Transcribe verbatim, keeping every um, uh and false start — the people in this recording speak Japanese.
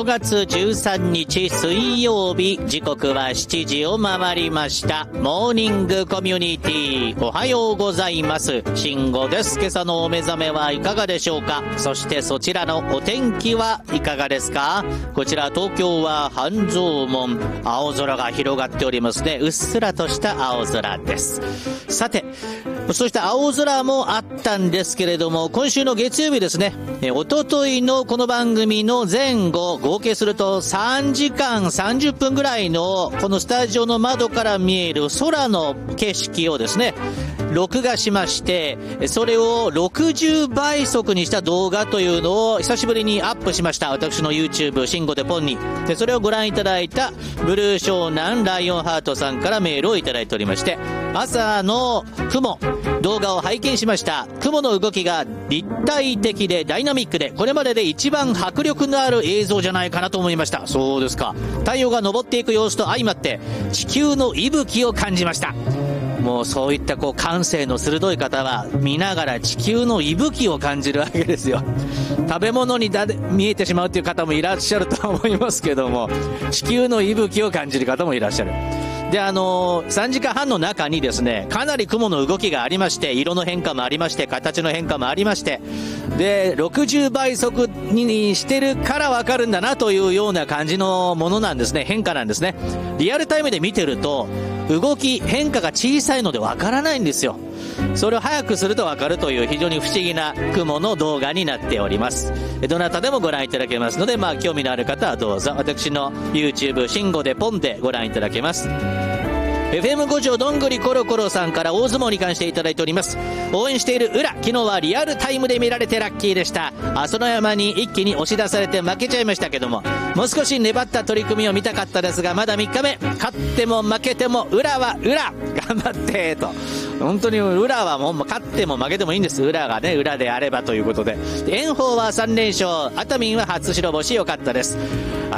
がつじゅうさんにち水曜日、時刻はしちじを回りました。モーニングコミュニティ、おはようございます。慎吾です。今朝のお目覚めはいかがでしょうか。そしてそちらのお天気はいかがですか。こちら東京は半蔵門、青空が広がっておりますね。うっすらとした青空です。さて、そして青空もあったんですけれども、今週の月曜日ですね、えおとといのこの番組の前後、合計するとさんじかんさんじゅっぷんぐらいのこのスタジオの窓から見える空の景色をですね、録画しまして、それをろくじゅうばい速にした動画というのを久しぶりにアップしました。私の YouTube 慎吾でポンに。で、それをご覧いただいたブルー湘南ライオンハートさんからメールをいただいておりまして、朝の雲、動画を拝見しました。雲の動きが立体的でダイナミックで、これまでで一番迫力のある映像じゃないかなと思いました。そうですか。太陽が昇っていく様子と相まって地球の息吹を感じました。もうそういったこう感性の鋭い方は見ながら地球の息吹を感じるわけですよ。食べ物にだ見えてしまうという方もいらっしゃるとは思いますけども、地球の息吹を感じる方もいらっしゃる。で、あのー、さんじかんはんの中にですね、かなり雲の動きがありまして、色の変化もありまして、形の変化もありまして、で、ろくじゅうばい速にしてるからわかるんだなというような感じのものなんですね。変化なんですね。リアルタイムで見てると、動き、変化が小さいのでわからないんですよ。それを早くするとわかるという非常に不思議な雲の動画になっております。どなたでもご覧いただけますので、まあ興味のある方はどうぞ私の YouTube 慎吾でポンでご覧いただけます。エフエム 五条どんぐりコロコロさんから大相撲に関していただいております。応援している裏、昨日はリアルタイムで見られてラッキーでした。朝乃山に一気に押し出されて負けちゃいましたけども、もう少し粘った取り組みを見たかったですが、まだみっかめ、勝っても負けても裏は裏、頑張ってと。本当に裏はもう勝っても負けてもいいんです。裏がね、裏であればということで。で、炎鵬はさんれんしょう、熱海は初白星、良かったです。